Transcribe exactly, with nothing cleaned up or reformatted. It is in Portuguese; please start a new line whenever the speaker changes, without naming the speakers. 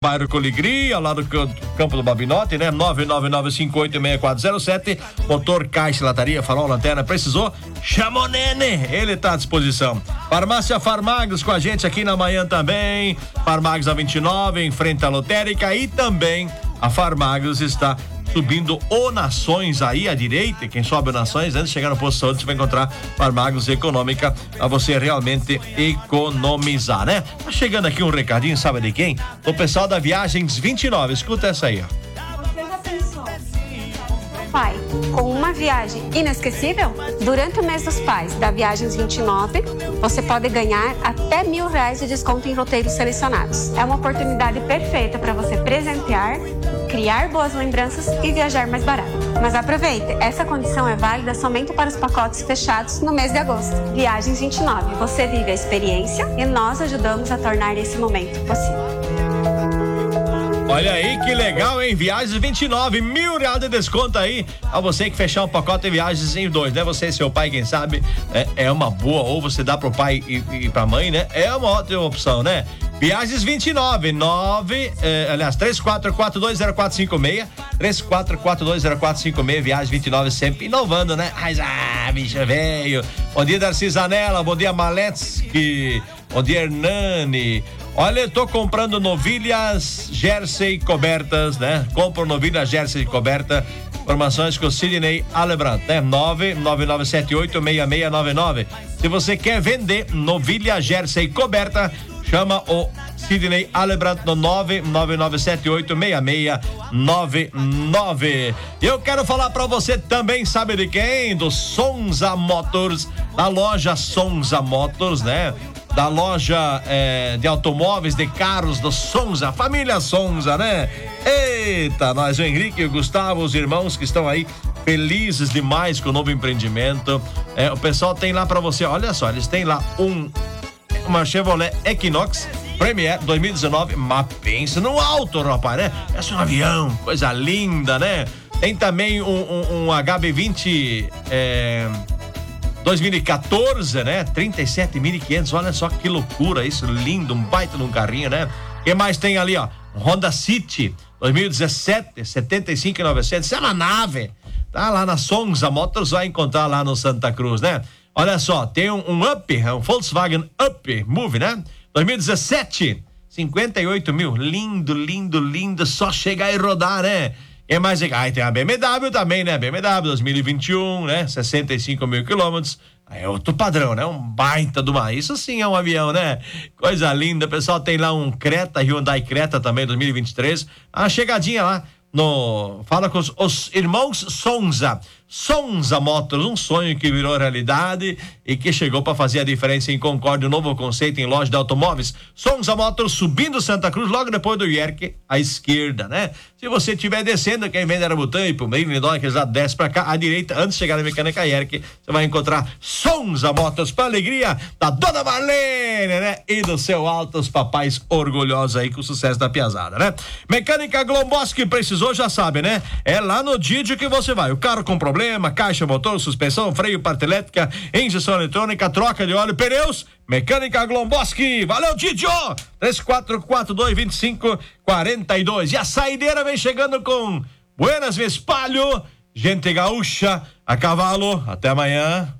bairro Coligri, ao lado do Campo do Babinote, né? nove nove nove cinco oito seis quatro zero sete. Motor, caixa, lataria, farol, lanterna. Precisou? Chama o Nene, ele tá à disposição. Farmácia Farmagos com a gente aqui na manhã também. Farmagos a vinte e nove, em frente à lotérica, e também a Farmagos está subindo o Nações aí à direita. Quem sobe o Nações, antes de chegar no posto de saúde, você vai encontrar Farmagos Econômica pra você realmente economizar, né? Tá chegando aqui um recadinho, sabe de quem? Do pessoal da Viagens vinte e nove. Escuta essa aí, ó.
Você já pensou, pai, com uma viagem inesquecível? Durante o mês dos pais da Viagens vinte e nove, você pode ganhar até mil reais de desconto em roteiros selecionados. É uma oportunidade perfeita para você presentear, criar boas lembranças e viajar mais barato. Mas aproveite, essa condição é válida somente para os pacotes fechados no mês de agosto. Viagens vinte e nove, você vive a experiência e nós ajudamos a tornar esse momento possível.
Olha aí que legal, hein? Viagens vinte e nove, mil reais de desconto aí a você que fechar um pacote de viagens em dois, né? Você e seu pai, quem sabe, é, é uma boa, ou você dá pro pai e, e pra mãe, né? É uma ótima opção, né? Viagens vinte e nove, nove, eh, aliás, três quatro quatro dois zero quatro cinco seis, três quatro quatro dois zero quatro cinco seis, Viagens vinte e nove, sempre inovando, né? Mas, ah, bicha velho. Bom dia, Darcy Zanella, bom dia, Maletsky, bom dia, Hernani. Olha, eu tô comprando novilhas, jersey, cobertas, né? Compro novilhas, jersey, coberta. Informações com o Sidney Alebrant, né? nove nove nove sete oito seis seis nove nove. Se você quer vender novilha, jersey, coberta, chama o Sidney Alebrant no nove nove nove sete oito seis seis nove nove. Eu quero falar pra você também, sabe de quem? Do Sonza Motors, da loja Sonza Motors, né? Da loja é, de automóveis, de carros do Sonza, família Sonza, né? Eita, nós, o Henrique e o Gustavo, os irmãos que estão aí felizes demais com o novo empreendimento. É, o pessoal tem lá pra você, olha só, eles têm lá um uma Chevrolet Equinox Premier dois mil e dezenove, mas pensa no alto, rapaz, né? É um avião, coisa linda, né? Tem também um, um, um H B vinte é, dois mil e quatorze, né? trinta e sete mil e quinhentos, olha só que loucura isso, lindo, um baita de um carrinho, né? O que mais tem ali, ó? Um Honda City dois mil e dezessete, setenta e cinco mil e novecentos, isso é uma nave. Tá lá na Sonza Motors, vai encontrar lá no Santa Cruz, né? Olha só, tem um, um Up, um Volkswagen Up Move, né? dois mil e dezessete, cinquenta e oito mil, lindo, lindo, lindo, só chegar e rodar, né? E mais, aí tem a B M W também, né? B M W dois mil e vinte e um, né? sessenta e cinco mil quilômetros, é outro padrão, né? Um baita do mar, isso sim é um avião, né? Coisa linda, o pessoal tem lá um Creta, Hyundai Creta também, dois mil e vinte e três, uma chegadinha lá no, fala com os, os irmãos Sonza, Sonza Motors, um sonho que virou realidade e que chegou para fazer a diferença em Concórdia, um novo conceito em loja de automóveis. Sonza Motors, subindo Santa Cruz, logo depois do I E R C, à esquerda, né? Se você estiver descendo, quem vem da Arabutã e Palmeiras, Lindóia, que já desce para cá, à direita, antes de chegar na Mecânica I E R C, você vai encontrar Sonza Motors, para alegria da Dona Marlene, né? E do seu alto, os papais orgulhosos aí com o sucesso da piazada, né? Mecânica Glomboski, precisou, já sabe, né? É lá no Didio que você vai. O carro com problema, caixa, motor, suspensão, freio, parte elétrica, injeção eletrônica, troca de óleo, pneus, Mecânica Glomboski. Valeu, Didio! três quatro quatro dois dois cinco quatro dois. E a saideira vem chegando com Buenas Vespalho, gente gaúcha, a cavalo. Até amanhã.